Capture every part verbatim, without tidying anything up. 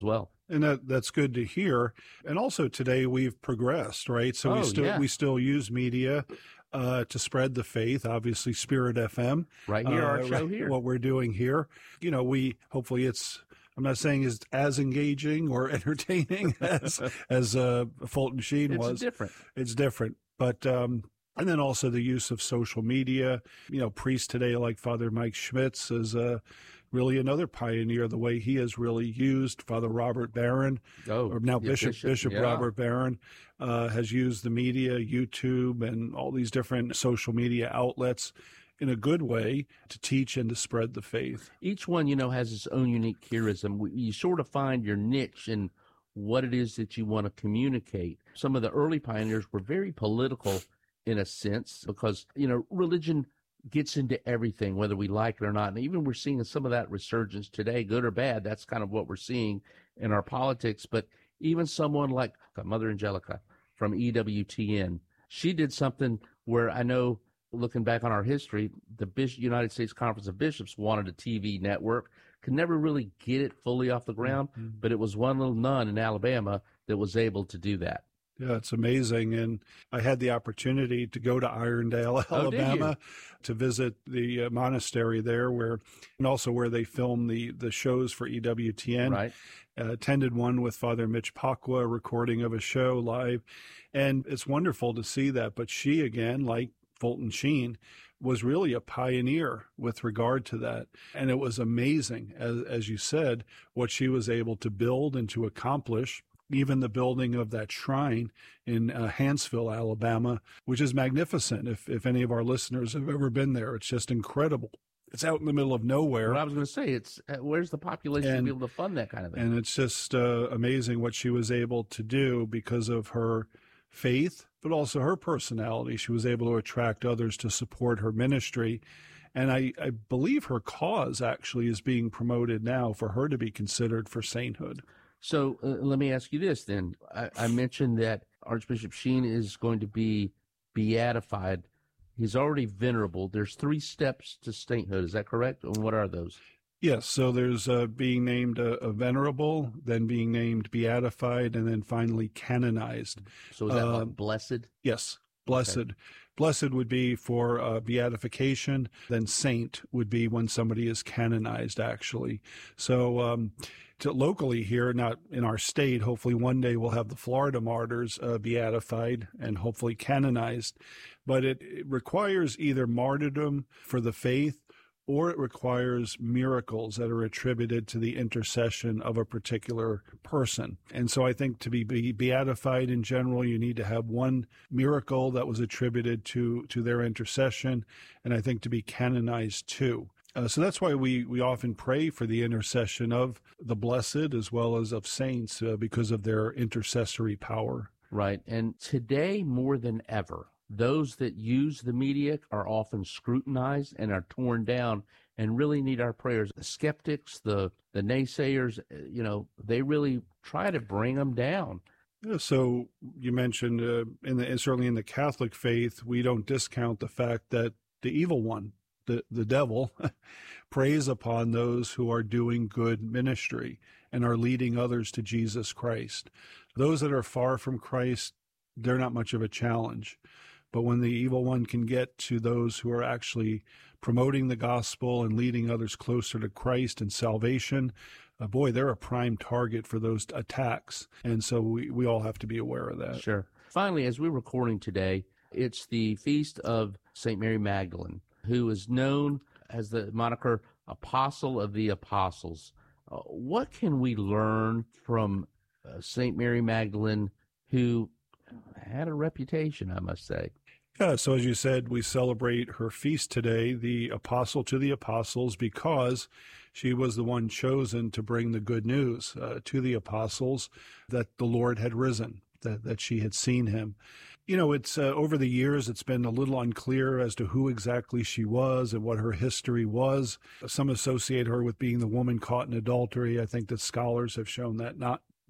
well. And that that's good to hear. And also today we've progressed, right? So Oh, we still yeah. we still use media uh, to spread the faith. Obviously, Spirit F M, Right here, our uh, show right, here. what we're doing here. You know, we hopefully it's. I'm not saying it's as engaging or entertaining as as uh, Fulton Sheen It's was. different. It's different, but. Um, And then also the use of social media. You know, priests today like Father Mike Schmitz is uh, really another pioneer, the way he has really used. Father Robert Barron, Oh, or now yeah, Bishop Bishop, Bishop yeah. Robert Barron, uh, has used the media, YouTube, and all these different social media outlets in a good way to teach and to spread the faith. Each one, you know, has its own unique charism. You sort of find your niche in what it is that you want to communicate. Some of the early pioneers were very political in a sense, because, you know, religion gets into everything, whether we like it or not. And even we're seeing some of that resurgence today, good or bad. That's kind of what we're seeing in our politics. But even someone like Mother Angelica from E W T N, she did something where I know, looking back on our history, the Bishop, United States Conference of Bishops wanted a T V network, could never really get it fully off the ground, mm-hmm. but it was one little nun in Alabama that was able to do that. Yeah, it's amazing. And I had the opportunity to go to Irondale, oh, Alabama, to visit the uh, monastery there, where, and also where they film the, the shows for E W T N. Right. Uh, attended one with Father Mitch Pacwa, a recording of a show live. And it's wonderful to see that. But she, again, like Fulton Sheen, was really a pioneer with regard to that. And it was amazing, as, as you said, what she was able to build and to accomplish. Even the building of that shrine in uh, Hanceville, Alabama, which is magnificent. If if any of our listeners have ever been there, it's just incredible. It's out in the middle of nowhere. Well, I was going to say, it's uh, where's the population and, to be able to fund that kind of thing? And it's just uh, amazing what she was able to do because of her faith, but also her personality. She was able to attract others to support her ministry. And I, I believe her cause actually is being promoted now for her to be considered for sainthood. So uh, let me ask you this then. I, I mentioned that Archbishop Sheen is going to be beatified. He's already venerable. There's three steps to sainthood. Is that correct? And what are those? Yes. So there's uh, being named a, a venerable, then being named beatified, and then finally canonized. So is that uh, like blessed? Yes. Blessed. Okay. Blessed would be for uh, beatification. Then saint would be when somebody is canonized, actually. So um, to locally here, not in our state, hopefully one day we'll have the Florida martyrs uh, beatified and hopefully canonized. But it, it requires either martyrdom for the faith, or it requires miracles that are attributed to the intercession of a particular person. And so I think to be beatified in general, you need to have one miracle that was attributed to, to their intercession. And I think to be canonized too. Uh, so that's why we, we often pray for the intercession of the blessed as well as of saints uh, because of their intercessory power. Right. And today more than ever, those that use the media are often scrutinized and are torn down and really need our prayers. The skeptics, the, the naysayers, you know, they really try to bring them down. Yeah, so you mentioned, uh, in the, certainly in the Catholic faith, we don't discount the fact that the evil one, the, the devil, preys upon those who are doing good ministry and are leading others to Jesus Christ. Those that are far from Christ, they're not much of a challenge. But when the evil one can get to those who are actually promoting the gospel and leading others closer to Christ and salvation, uh, boy, they're a prime target for those attacks. And so we, we all have to be aware of that. Sure. Finally, as we're recording today, it's the feast of Saint Mary Magdalene, who is known as the moniker Apostle of the Apostles. Uh, what can we learn from uh, Saint Mary Magdalene, who had a reputation, I must say? Yeah, so as you said, we celebrate her feast today, the Apostle to the Apostles, because she was the one chosen to bring the good news uh, to the apostles that the Lord had risen, that, that she had seen him. You know, it's uh, over the years, it's been a little unclear as to who exactly she was and what her history was. Some associate her with being the woman caught in adultery. I think that scholars have shown that not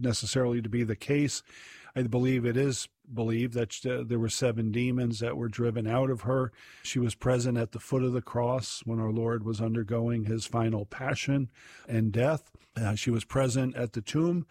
necessarily to be the case. I believe it is believed that uh, there were seven demons that were driven out of her. She was present at the foot of the cross when our Lord was undergoing his final passion and death. Uh, she was present at the tomb